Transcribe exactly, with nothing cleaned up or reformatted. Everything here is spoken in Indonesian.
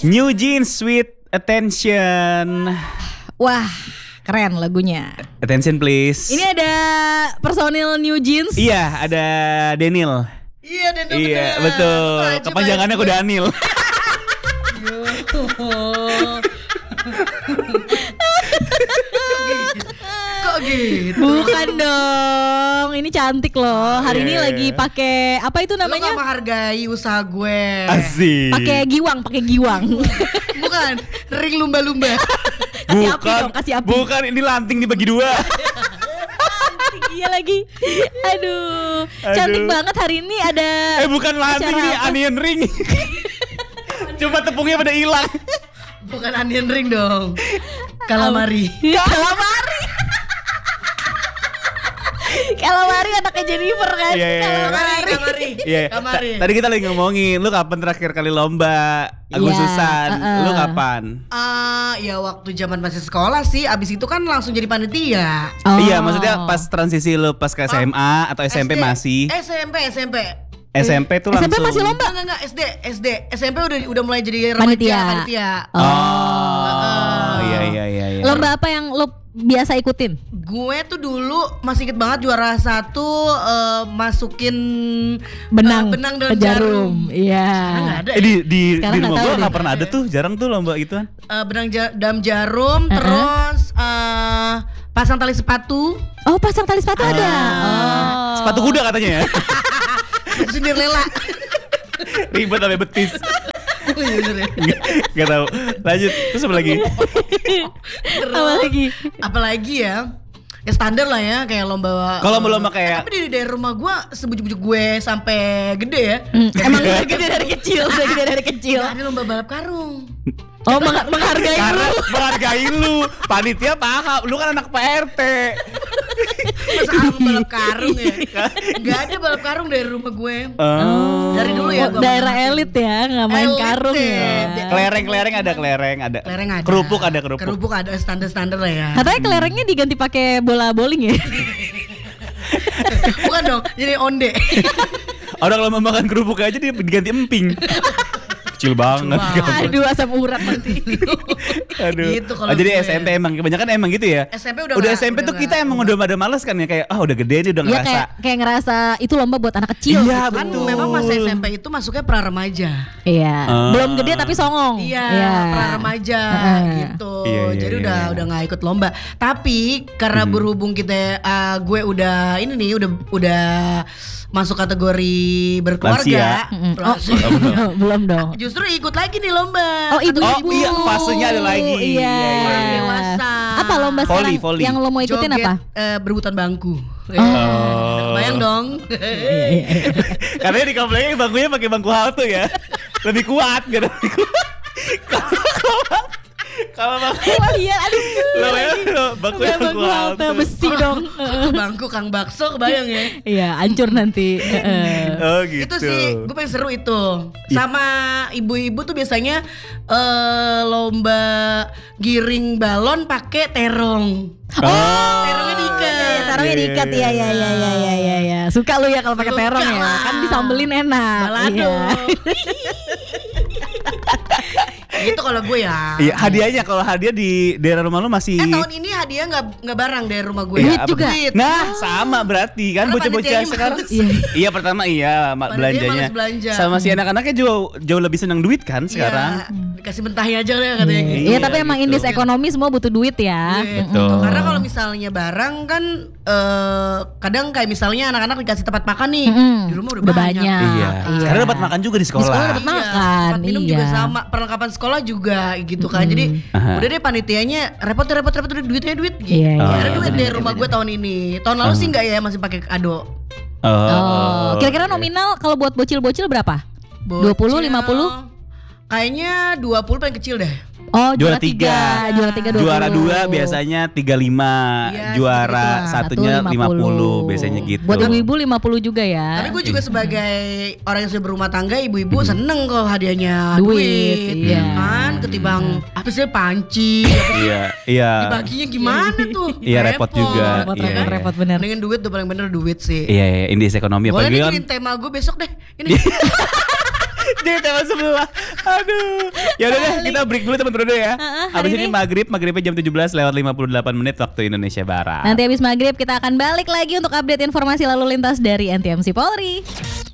New Jeans with Attention. Wah, keren lagunya. Attention please. Ini ada personil New Jeans. Iya, ada Daniel. Iya, Daniel. Iya, betul. Kepanjangannya aku Daniel. Kok gitu? Bukan dong, ini cantik loh. Hari ini Yeah. lagi pakai apa itu Lo gak namanya? menghargai usaha gue. Asik. Pakai giwang, pakai giwang. Bukan, ring lumba-lumba. Kasih api Bukan, dong, kasih api. bukan ini lanting dibagi dua. Iya lagi. Aduh, cantik Aduh. banget hari ini ada. Eh bukan lanting acara nih, apa? onion ring. Coba tepungnya pada hilang. Bukan onion ring dong. Calamari. Calamari. Calamari anaknya Jennifer kan. Iya, iya, iya. Calamari. Calamari. Iya. Calamari. ta- Tadi kita lagi ngomongin, lu kapan terakhir kali lomba Agustusan? Iya, uh-uh. Lu kapan? Ah, ya waktu zaman masih sekolah sih. Abis itu kan langsung jadi panitia. Oh. Iya, maksudnya pas transisi lu pas ke S M A atau S M P S D. masih? S M P, S M P. S M P tuh S M langsung. P masih lomba? Enggak, enggak, enggak, S D, S D. S M P udah udah mulai jadi remaja, Panitia. panitia. Oh, iya iya iya iya. Lomba apa yang lo biasa ikutin? Gue tuh dulu masih inget banget juara satu eh, masukin Benang, eh, benang dalam ke jarum. jarum. Iya. Sekarang nggak ada Eh di di Sekarang di nggak rumah tahu gua deh. nggak pernah ada tuh, jarang tuh lomba gituan. Eh, benang ja- dalam jarum, Uh-uh. terus eh, pasang tali sepatu, Oh, pasang tali sepatu ada. Oh. Sepatu kuda katanya ya. Cinderella. Ribet sampai betis. Oh, iya bener ya. Nggak, nggak tahu. Lanjut. Terus apa lagi? Terus, Apa lagi? Apalagi ya? Ya standar lah ya, kayak lomba. Kalau lomba kayak Tapi di dari rumah gue sebujuk-bujuk gue sampai gede ya. Hmm, emang udah gede dari kecil, udah gede dari kecil. Gak ada lomba balap karung. Oh, meng- menghargai karena lu. menghargai lu. Panitia paham, lu kan anak P R T. Masa lomba balap karung ya? Gak ada balap karung dari rumah gue. Oh. Dari dulu ya Oh, gua daerah main. elit ya, nggak main Elit karung deh. ya. Kelereng-kelereng ada kelereng, ada. Kelereng ada. Kerupuk ada kerupuk. Kerupuk ada standar-standar lah ya. Katanya kelerengnya diganti pakai bola bowling ya. Bukan dong, jadi onde. Orang lama makan kerupuk aja dia diganti emping. Kecil banget. Aduh, asam urat nanti. Aduh. Gitu Oh, kalau jadi gue. S M P emang kebanyakan emang gitu ya. S M P udah Udah nggak- S M P udah tuh kita nggak- emang udah pada males kan ya, kayak ah udah gede nih udah Iya ngerasa. kayak kayak ngerasa itu lomba buat anak kecil. Iya, gitu. Kan memang masa S M P itu masuknya pra remaja. Iya. Ah. Belum gede tapi songong. Iya, Iya. pra remaja Heeh. gitu. Iya, iya, Jadi iya, udah iya. udah nggak ikut lomba. Tapi karena berhubung kita uh, gue udah ini nih udah udah masuk kategori berkeluarga. Mm-mm. Oh, Lansia. belum dong. Justru ikut lagi nih lomba. Oh, ibu-ibu. Oh, iya, fasenya ada lagi. Iya. Iya, iya, iya. Dewasa. Apa lomba Volley, sekarang volley. yang lo mau ikutin Joget, apa? eh, berebutan bangku. Oh. Bayang dong. Karena di kompleknya bangkunya pakai bangku halte ya. Lebih kuat gitu. Lebih kuat. Kalau kalau bangku Oh iya, aduh. lo ya lo bangkunya Bangku bangku halte halte. besi dong. Bangku Kang Bakso kebayang ya. Iya, hancur nanti. Heeh. Oh gitu. Itu sih gue pengen seru itu. Sama ibu-ibu tuh biasanya eh, lomba giring balon pakai terong. Oh. Terongnya diikat. Iya, terongnya Iya, diikat iya, ya ya ya ya ya ya ya. Suka lu ya kalau pakai Suka terong ya. lah. Kan disambelin enak. Balado. Iya. Gitu kalau gue ya. Iya, hadiahnya kalau hadiah di daerah rumah lu masih Eh tahun ini hadiah nggak nggak barang dari rumah gue. Duit apa- juga? Duit. Nah, sama berarti kan Karena bocah-bocah panitianya sekarang. males. Iya. Iya, pertama iya mak Panitianya belanjanya. males belanja. Sama si anak-anaknya jauh jauh lebih senang duit kan sekarang. Iya, dikasih mentahnya aja deh katanya gitu. Iya, Iya, tapi emang gitu. indeks ekonomi semua butuh duit ya. Duit. Betul. Karena kalau misalnya barang kan eh, kadang kayak misalnya anak-anak dikasih tempat makan nih, Mm-mm. di rumah udah, Udah banyak. banyak. Iya. Iya. Sekarang dapat makan juga di Di sekolah sekolah. dapat Iya, makan, tempat minum iya. juga sama, perlengkapan sekolah juga gitu kan. Jadi Aha. udah deh panitianya repot repot repot udah duitnya duit gitu. Iya, iya, Ada iya, duit benar, deh rumah gue tahun ini. Tahun lalu sih enggak ya, masih pakai kado. Oh. Oh, kira-kira nominal kalau buat bocil-bocil berapa? dua puluh, lima puluh? Kayaknya dua puluh paling kecil deh. Oh, Juara juara tiga, juara tiga dua puluh. Juara dua biasanya tiga puluh lima, Iya, juara segitulah. satunya lima puluh biasanya gitu. Buat ibu-ibu lima puluh juga ya. Tapi gue juga sebagai orang yang sudah berumah tangga, ibu-ibu seneng kalau hadiahnya Duit, duit, iya. kan ketimbang apa sih panci, Iya, iya. dibaginya gimana tuh? Iya, repot juga. Repot, Iya, repot, iya. repot bener. Dengan duit tuh paling bener duit sih. Iya, iya, indeks ekonomi Boleh apalagi nih kan. bikin tema gue besok deh. Ini Jadi tema sebelah. Aduh. Ya udah deh, kita break dulu teman-teman ya. Uh-uh, Habis hari ini ini- maghrib, maghribnya jam tujuh belas lewat lima puluh delapan menit waktu Indonesia Barat. Nanti habis maghrib kita akan balik lagi untuk update informasi lalu lintas dari N T M C Polri.